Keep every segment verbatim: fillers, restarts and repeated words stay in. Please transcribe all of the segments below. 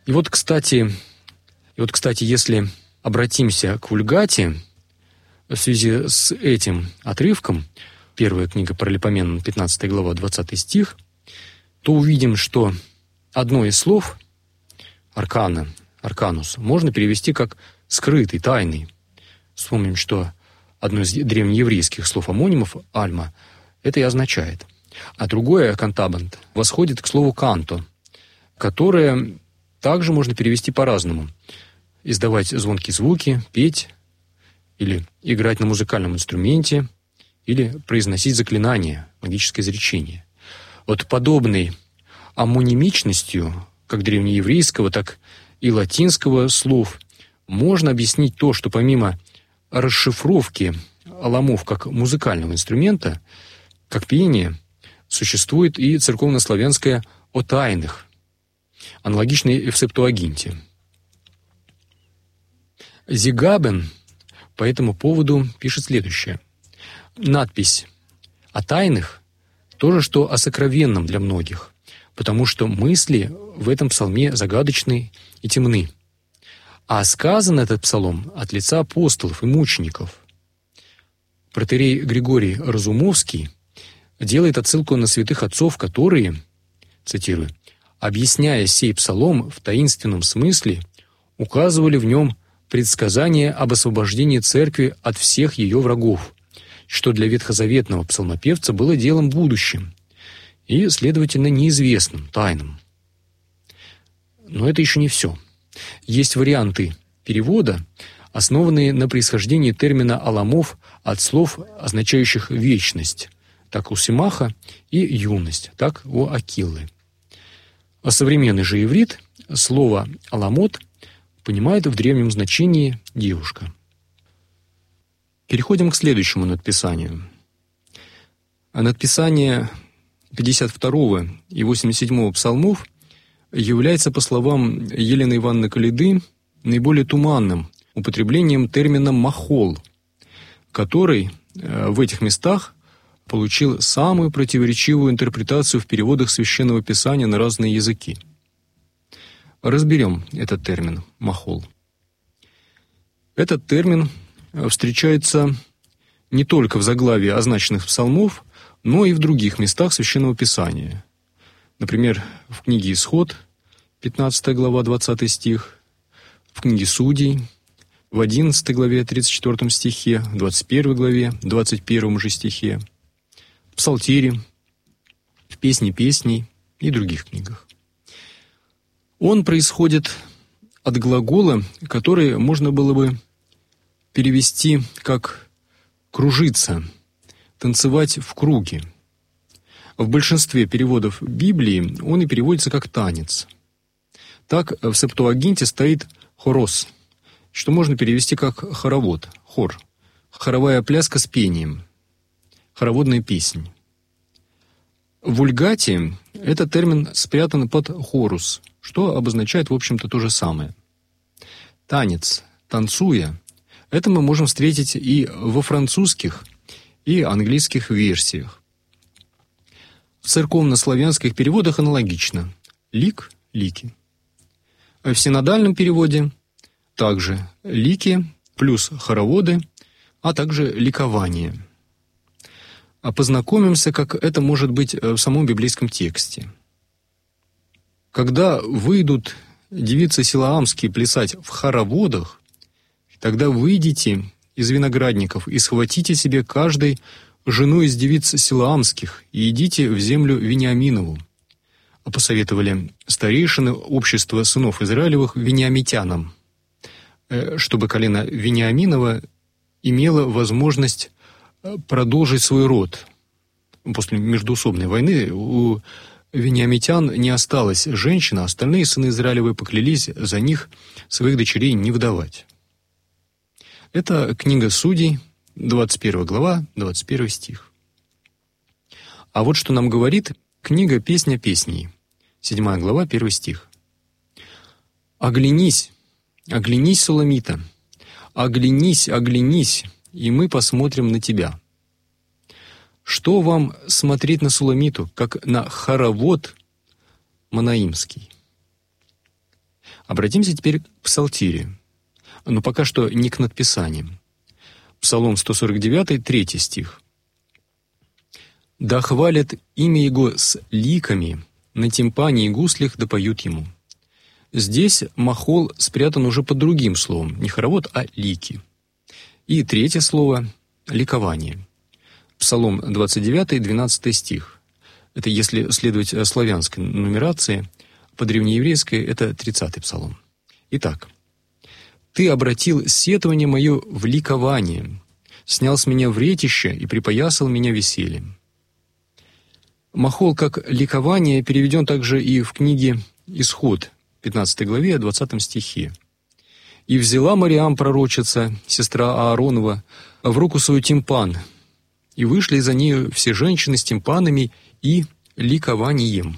И вот, кстати, и вот, кстати, если обратимся к Вульгате в связи с этим отрывком, первая книга Паралипоменон, пятнадцатая глава, двадцатый стих, то увидим, что одно из слов аркана, арканус, можно перевести как «скрытый», «тайный». Вспомним, что одно из древнееврейских слов-омонимов «альма» это и означает. А другое, «кантабант», восходит к слову «канто», которое также можно перевести по-разному. Издавать звонкие звуки, петь, или играть на музыкальном инструменте, или произносить заклинания, магическое изречение. Вот подобной амонимичностью, как древнееврейского, так и латинского слов, можно объяснить то, что помимо расшифровки аламов как музыкального инструмента, как пение, существует и церковнославянское «о тайных», аналогичное в Септуагинте. Зигабен по этому поводу пишет следующее. Надпись «о тайных» — то же, что о сокровенном для многих, потому что мысли в этом псалме загадочны и темны. А сказан этот псалом от лица апостолов и мучеников. Протоиерей Григорий Разумовский делает отсылку на святых отцов, которые, цитирую, объясняя сей псалом в таинственном смысле, указывали в нем предсказание об освобождении церкви от всех ее врагов, что для ветхозаветного псалмопевца было делом будущим и, следовательно, неизвестным, тайным. Но это еще не все. Есть варианты перевода, основанные на происхождении термина «аламов» от слов, означающих «вечность», так у Симаха, и «юность», так у Акиллы. А современный же иврит слово «аламот» понимает в древнем значении «девушка». Переходим к следующему надписанию. А надписание пятьдесят второго и восемьдесят седьмого псалмов является, по словам Елены Ивановны Калиды, наиболее туманным употреблением термина «махол», который в этих местах получил самую противоречивую интерпретацию в переводах Священного Писания на разные языки. Разберем этот термин «махол». Этот термин встречается не только в заглавии означенных псалмов, но и в других местах Священного Писания. Например, в книге «Исход», пятнадцатая глава, двадцатый стих, в книге «Судей», в одиннадцатой главе, тридцать четвёртом стихе, в двадцать первой главе, двадцать первом же стихе, в Псалтире, в Песне песней и других книгах. Он происходит от глагола, который можно было бы перевести как «кружиться», «танцевать в круге». В большинстве переводов Библии он и переводится как «танец». Так в Септуагинте стоит «хорос», что можно перевести как «хоровод», «хор», «хоровая пляска с пением», «хороводная песнь». В Вульгате этот термин спрятан под «хорус», что обозначает, в общем-то, то же самое. Танец, танцуя, это мы можем встретить и во французских, и английских версиях. В церковно-славянских переводах аналогично. Лик, лики. В синодальном переводе также лики плюс хороводы, а также ликование. А познакомимся, как это может быть в самом библейском тексте. Когда выйдут девицы силаамские плясать в хороводах, тогда выйдите из виноградников и схватите себе каждой жену из девиц силаамских и идите в землю Вениаминову. А посоветовали старейшины общества сынов Израилевых вениамитянам, чтобы колено Вениаминова имело возможность продолжить свой род. После междоусобной войны у вениамитян не осталось женщин, а остальные сыны Израилевы поклялись за них своих дочерей не выдавать. Это книга Судей, двадцать первая глава, двадцать первый стих. А вот что нам говорит книга «Песня песней», седьмая глава, первый стих. «Оглянись, оглянись, Суламита, оглянись, оглянись, и мы посмотрим на тебя». Что вам смотреть на Суламиту, как на хоровод манаимский? Обратимся теперь к псалтире, но пока что не к надписаниям. Псалом сто сорок девять, третий стих. «Да хвалят имя Его с ликами, на тимпане и гуслях да поют Ему». Здесь махол спрятан уже под другим словом, не хоровод, а лики. И третье слово — ликование. Псалом двадцать девять, двенадцатый стих. Это если следовать славянской нумерации, по древнееврейской это тридцатый псалом. Итак. «Ты обратил сетование мое в ликование, снял с меня вретище и припоясал меня весельем». Махол как ликование переведен также и в книге «Исход», пятнадцатой главе, двадцатом стихе. «И взяла Мариам, пророчица, сестра Ааронова, в руку свою тимпан, и вышли за нею все женщины с тимпанами и ликованием».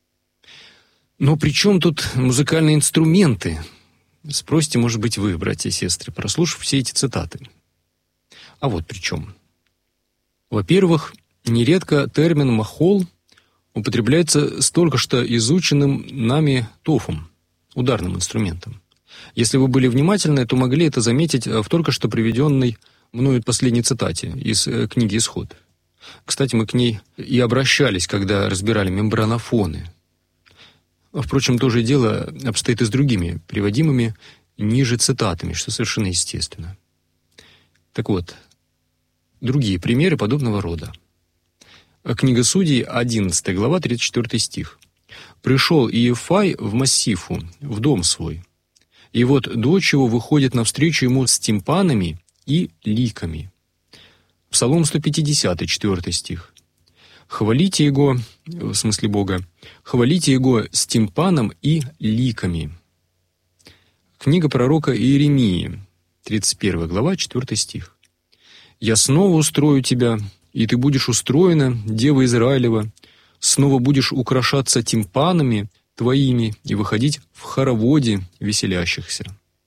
Но при чем тут музыкальные инструменты? Спросите, может быть, вы, братья и сестры, прослушав все эти цитаты. А вот при чем. Во-первых, нередко термин «махол» употребляется с только что изученным нами тофом, ударным инструментом. Если вы были внимательны, то могли это заметить в только что приведенной мною последней цитате из книги «Исход». Кстати, мы к ней и обращались, когда разбирали мембранофоны. Впрочем, то же дело обстоит и с другими, приводимыми ниже цитатами, что совершенно естественно. Так вот, другие примеры подобного рода. Книга Судей, одиннадцатая глава, тридцать четвёртый стих. «Пришел Иефай в Массифу, в дом свой, и вот дочь его выходит навстречу ему с тимпанами и ликами». Псалом сто пятидесятый, четвёртый стих. «Хвалите Его», в смысле Бога, «хвалите Его с тимпаном и ликами». Книга пророка Иеремии, тридцать первая глава, четвёртый стих. «Я снова устрою тебя, и ты будешь устроена, дева Израилева, снова будешь украшаться тимпанами твоими и выходить в хороводе веселящихся».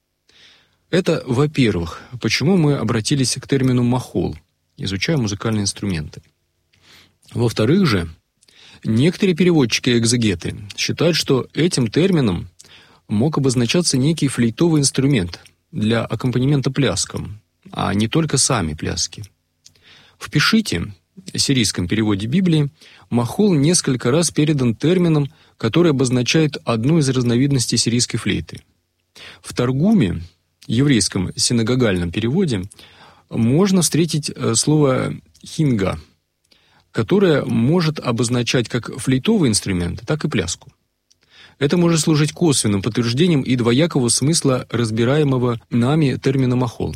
Это, во-первых, почему мы обратились к термину «махол», изучая музыкальные инструменты. Во-вторых же, некоторые переводчики-экзегеты считают, что этим термином мог обозначаться некий флейтовый инструмент для аккомпанемента пляскам, а не только сами пляски. В Пешите, сирийском переводе Библии, махол несколько раз передан термином, который обозначает одну из разновидностей сирийской флейты. В Таргуме, еврейском синагогальном переводе, можно встретить слово «хинга», которое может обозначать как флейтовый инструмент, так и пляску. Это может служить косвенным подтверждением и двоякого смысла разбираемого нами термина «махол».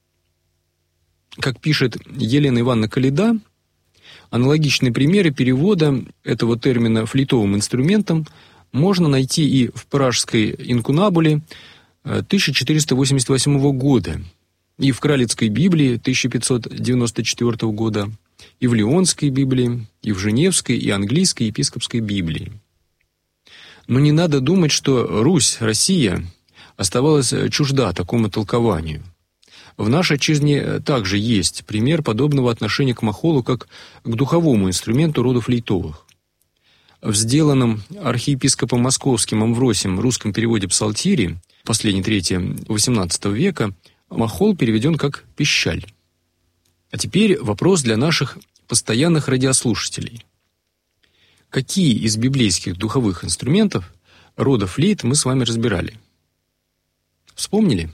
Как пишет Елена Ивановна Каледа, аналогичные примеры перевода этого термина флейтовым инструментом можно найти и в пражской инкунабуле тысяча четыреста восемьдесят восьмого года, и в Кралицкой Библии тысяча пятьсот девяносто четвёртого года, и в Леонской Библии, и в Женевской, и Английской епископской Библии. Но не надо думать, что Русь, Россия, оставалась чужда такому толкованию. В нашей отчизне также есть пример подобного отношения к махолу, как к духовому инструменту рода флейтовых. В сделанном архиепископом Московским Амвросием русском переводе псалтири, последней трети восемнадцатого века, махол переведен как «пищаль». А теперь вопрос для наших постоянных радиослушателей. Какие из библейских духовых инструментов рода флейт мы с вами разбирали? Вспомнили?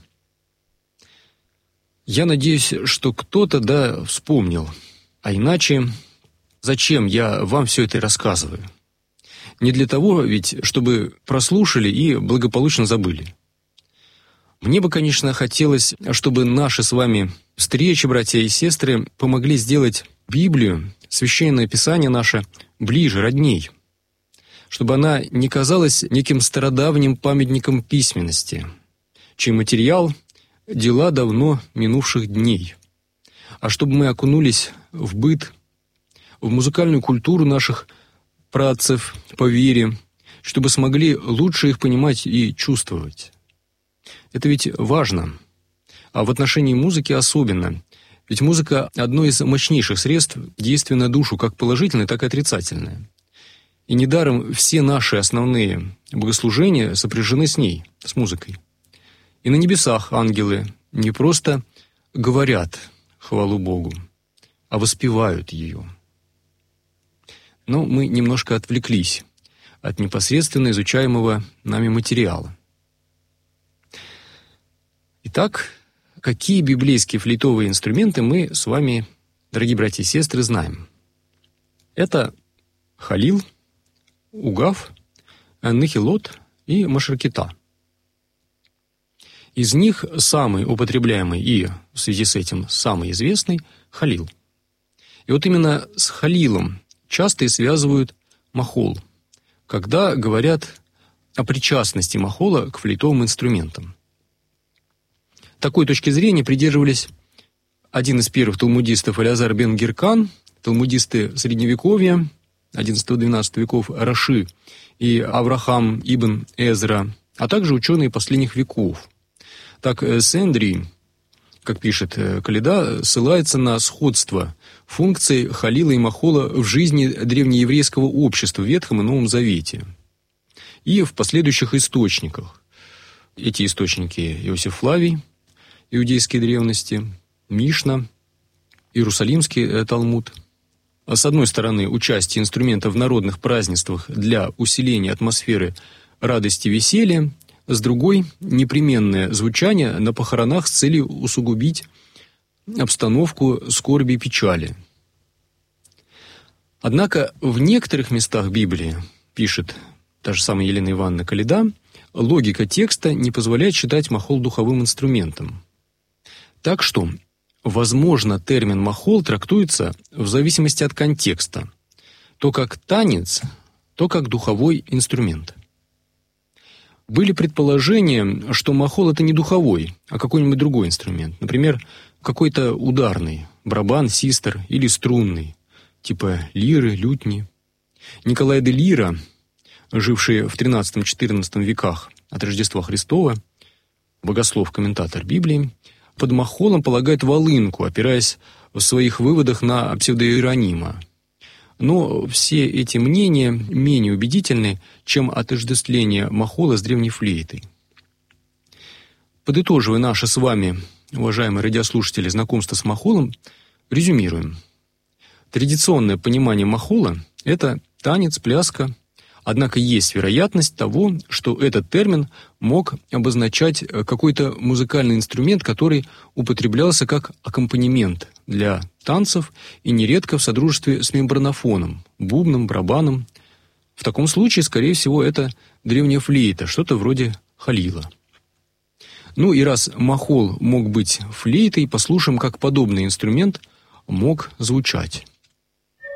Я надеюсь, что кто-то, да, вспомнил. А иначе, зачем я вам все это рассказываю? Не для того ведь, чтобы прослушали и благополучно забыли. Мне бы, конечно, хотелось, чтобы наши с вами встречи, братья и сестры, помогли сделать Библию, Священное Писание наше, ближе, родней, чтобы она не казалась неким стародавним памятником письменности, чей материал – дела давно минувших дней, а чтобы мы окунулись в быт, в музыкальную культуру наших праотцев по вере, чтобы смогли лучше их понимать и чувствовать. Это ведь важно, а в отношении музыки особенно, ведь музыка – одно из мощнейших средств действия на душу, как положительное, так и отрицательное. И недаром все наши основные богослужения сопряжены с ней, с музыкой. И на небесах ангелы не просто говорят хвалу Богу, а воспевают ее. Но мы немножко отвлеклись от непосредственно изучаемого нами материала. Итак, какие библейские флейтовые инструменты мы с вами, дорогие братья и сестры, знаем? Это халил, угав, нехилот и машаркита. Из них самый употребляемый и, в связи с этим, самый известный – халил. И вот именно с халилом часто и связывают махол, когда говорят о причастности махола к флейтовым инструментам. Такой точки зрения придерживались один из первых талмудистов Элиазар бен Гиркан, талмудисты Средневековья, одиннадцатого-двенадцатого веков Раши и Аврахам ибн Эзра, а также ученые последних веков. Так Сендри, как пишет Каледа, ссылается на сходство функций халила и махола в жизни древнееврейского общества в Ветхом и Новом Завете и в последующих источниках. Эти источники Иосиф Флавий, иудейские древности, Мишна, Иерусалимский Талмуд. С одной стороны, участие инструментов в народных празднествах для усиления атмосферы радости и веселья, с другой – непременное звучание на похоронах с целью усугубить обстановку скорби и печали. Однако в некоторых местах Библии, пишет та же самая Елена Ивановна Каледа, логика текста не позволяет считать махол духовым инструментом. Так что, возможно, термин «махол» трактуется в зависимости от контекста, то как танец, то как духовой инструмент. Были предположения, что махол – это не духовой, а какой-нибудь другой инструмент, например, какой-то ударный, барабан, систер или струнный, типа лиры, лютни. Николай де Лира, живший в тринадцатом-четырнадцатом веках от Рождества Христова, богослов-комментатор Библии, под махолом полагает волынку, опираясь в своих выводах на псевдоиеронима. Но все эти мнения менее убедительны, чем отождествление махола с древней флейтой. Подытоживая наше с вами, уважаемые радиослушатели, знакомство с махолом, резюмируем. Традиционное понимание махола – это танец, пляска, однако есть вероятность того, что этот термин мог обозначать какой-то музыкальный инструмент, который употреблялся как аккомпанемент для танцев и нередко в содружестве с мембранофоном, бубном, барабаном. В таком случае, скорее всего, это древняя флейта, что-то вроде халила. Ну и раз махол мог быть флейтой, послушаем, как подобный инструмент мог звучать.